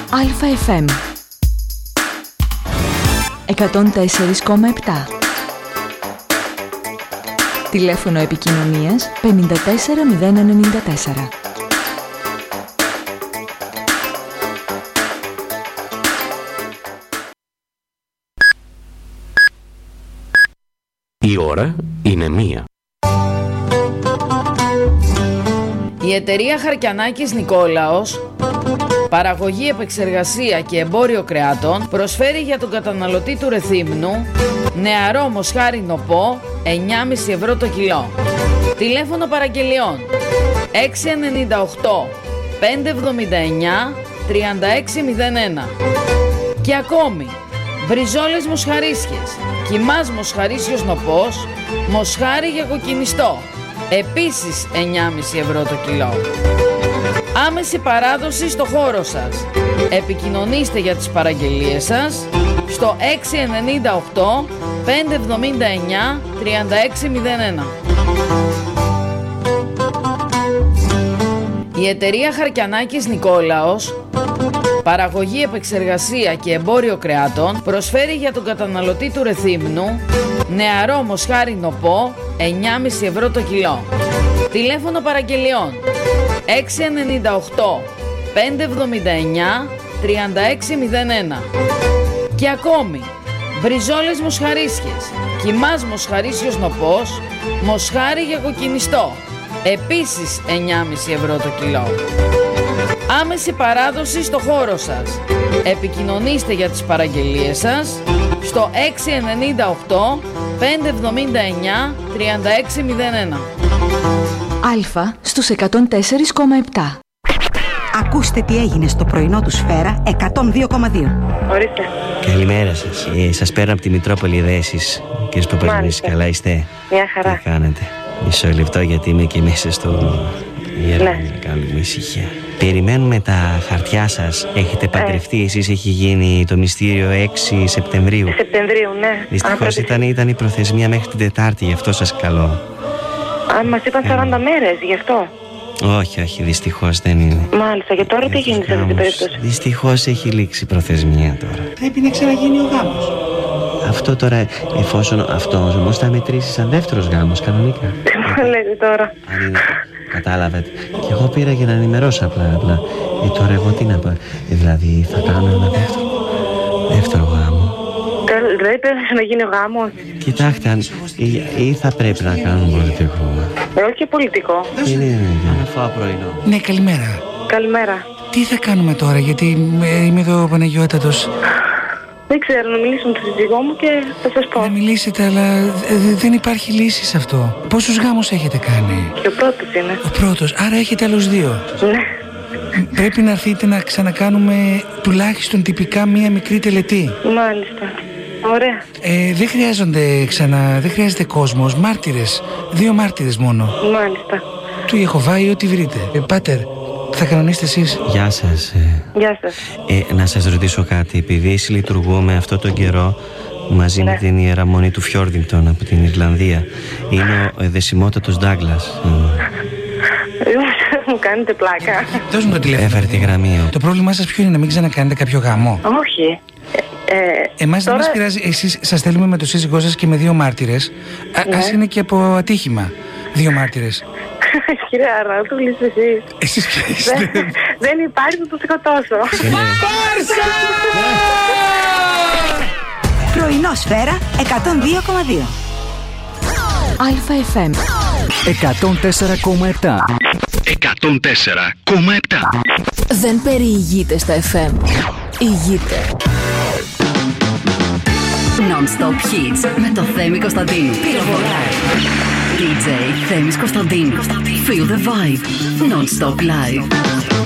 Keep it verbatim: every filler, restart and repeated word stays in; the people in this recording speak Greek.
Α-Εφ Εμ εκατόν τέσσερα κόμμα επτά. Τηλέφωνο επικοινωνίας πέντε τέσσερα μηδέν ενενήντα τέσσερα. Η ώρα είναι μία. Η εταιρεία Χαρκιανάκης Νικόλαος, παραγωγή, επεξεργασία και εμπόριο κρεάτων, προσφέρει για τον καταναλωτή του Ρεθύμνου νεαρό μοσχάρι νοπό εννιά κόμμα πέντε ευρώ το κιλό. Τηλέφωνο παραγγελιών έξι εννιά οκτώ πέντε εβδομήντα εννιά τριάντα έξι μηδέν ένα. Και ακόμη μπριζόλες μοσχαρίσιες, κιμάς μοσχαρίσιος νοπός, μοσχάρι για κοκκινιστό, επίσης εννιά κόμμα πέντε ευρώ το κιλό. Άμεση παράδοση στο χώρο σας. Επικοινωνήστε για τις παραγγελίες σας στο έξι εννιά οκτώ πέντε εβδομήντα εννιά τριάντα έξι μηδέν ένα. Η εταιρεία Χαρκιανάκης Νικόλαος, παραγωγή, επεξεργασία και εμπόριο κρεάτων, προσφέρει για τον καταναλωτή του Ρεθύμνου νεαρό μοσχάρι νοπό εννιά κόμμα πέντε ευρώ το κιλό. Τηλέφωνο παραγγελιών έξι εννιά οκτώ πέντε εβδομήντα εννιά τριάντα έξι μηδέν ένα. Και ακόμη μπριζόλες μοσχαρίσιες, κιμάς μοσχαρίσιος νοπός, μοσχάρι για κοκκινιστό, επίσης εννιά κόμμα πέντε ευρώ το κιλό. Άμεση παράδοση στο χώρο σας. Επικοινωνήστε για τις παραγγελίες σας στο έξι εννιά οκτώ πέντε εβδομήντα εννιά τριάντα έξι μηδέν ένα. Α στους εκατόν τέσσερα κόμμα επτά. Ακούστε τι έγινε στο πρωινό του Σφαίρα εκατόν δύο κόμμα δύο. Ορίστε. Καλημέρα σας. Ε, σας παίρνω από τη Μητρόπολη Δέσης. Κύριε Παπαζημής, καλά είστε? Μια χαρά. Τι κάνετε? Μισό λεπτό, γιατί είμαι και μέσα στο ιερό. Ναι. Κάνουμε ησυχία. Περιμένουμε τα χαρτιά σας. Έχετε παντρευτεί, ε. εσείς? Έχει γίνει το μυστήριο έξι Σεπτεμβρίου. Σεπτεμβρίου, ναι. Δυστυχώς ήταν, ήταν η προθεσμία μέχρι την Τετάρτη, γι' αυτό σας καλώ. Αν μας είπαν σαράντα μέρες, γι' αυτό. Όχι, όχι, δυστυχώς δεν είναι. Μάλιστα, και τώρα τι γίνεται σε αυτή την περίπτωση? Δυστυχώς έχει λήξει η προθεσμία τώρα. Πρέπει να ξαναγίνει ο γάμος. Αυτό τώρα, εφόσον αυτός όμως θα μετρήσει σαν δεύτερος γάμος, κανονικά. Τι μου λέτε τώρα? Αν είναι, κατάλαβετε. Και εγώ πήρα για να ενημερώσω απλά, απλά. Ε, τώρα εγώ τι να πω, ε, δηλαδή θα κάνω ένα δεύτερο, δεύτερο γάμο. Δηλαδή πρέπει να γίνει ο γάμος? Κοιτάξτε, αν, ή, ή θα πρέπει να κάνουμε πολιτικό. Εγώ και πολιτικό. Είναι, είναι, για να φάω πρωινό. Ναι, καλημέρα. Καλημέρα. Τι θα κάνουμε τώρα, γιατί είμαι εδώ ο Παναγιώτατος. Δεν ξέρω, να μιλήσω με τον σύζυγό μου και θα σας πω. Να μιλήσετε, αλλά δεν υπάρχει λύση σε αυτό. Πόσους γάμους έχετε κάνει? Και ο πρώτος είναι. Ο πρώτος, άρα έχετε άλλους δύο. Ναι. Πρέπει να έρθετε να ξανακάνουμε τουλάχιστον τυπικά μία μικρή τελετή. Μάλιστα. Ωραία. Ε, δεν χρειάζονται ξανά, δεν χρειάζεται κόσμος, μάρτυρες. Δύο μάρτυρες μόνο. Μάλιστα. Του Ιεχωβά ή ό,τι βρείτε. Ε, πάτερ, θα κανονίσετε εσείς? Γεια σας. Ε, Γεια σας. Ε, να σας ρωτήσω κάτι. Επειδή συλλειτουργούμε αυτό τον καιρό μαζί ναι. με την Ιερά Μονή του Φιόρδινγκτον από την Ιρλανδία, είναι ο εδεσιμότατος Ντάγκλας. Μου κάνετε πλάκα. Δώσ' μου το τηλέφωνο. Έφερε τη γραμμή. Το πρόβλημά σας ποιο είναι, να μην ξανακάνετε κάποιο γάμο? Όχι. Ε, Εμάς τώρα... δεν μας πειράζει, εσείς σας θέλουμε με το σύζυγό σας και με δύο μάρτυρες. Α, ναι. Ας είναι και από ατύχημα δύο μάρτυρες. Κύριε Αρναούτογλου, εσείς. Εσείς ποια είστε? Δεν, δεν υπάρχει, να το σκοτώσω. Πάρσα! Πρωινό Σφαίρα εκατόν δύο κόμμα δύο. Α-Εφ Εμ εκατόν τέσσερα κόμμα επτά. εκατόν τέσσερα κόμμα επτά. Δεν περιηγείται στα εφ εμ. Ηγείται. Non-stop hits με το Θέμη Κωνσταντίνου. Πυροβολάει. ντι τζέι Θέμης Κωνσταντίνου. Feel the vibe. Non-stop live.